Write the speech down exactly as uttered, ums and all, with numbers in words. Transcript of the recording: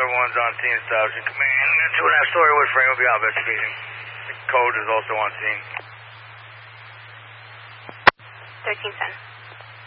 Tyler one's on scene, establishing command. Two and a half story wood frame will be out investigating. The code is also on scene. thirteen ten.